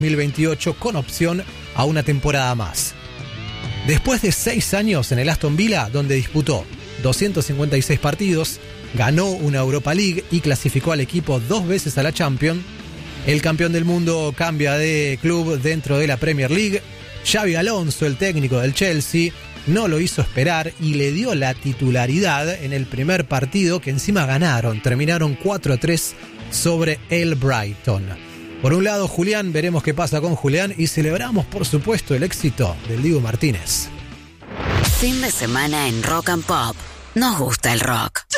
2028 con opción a una temporada más. Después de 6 años en el Aston Villa, donde disputó 256 partidos, ganó una Europa League y clasificó al equipo 2 veces a la Champions, el campeón del mundo cambia de club dentro de la Premier League. Xabi Alonso, el técnico del Chelsea, no lo hizo esperar y le dio la titularidad en el primer partido que encima ganaron. Terminaron 4-3 sobre el Brighton. Por un lado, Julián, veremos qué pasa con Julián y celebramos, por supuesto, el éxito del Dibu Martínez. Fin de semana en Rock and Pop. Nos gusta el rock.